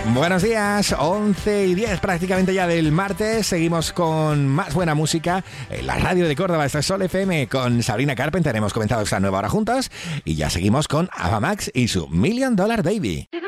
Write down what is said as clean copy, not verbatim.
Buenos días, 11:10 prácticamente ya del martes. Seguimos con más buena música en la radio de Córdoba. Esta es Sol FM con Sabrina Carpenter. Hemos comenzado esta nueva hora juntos y ya seguimos con Ava Max y su $1 Million Baby.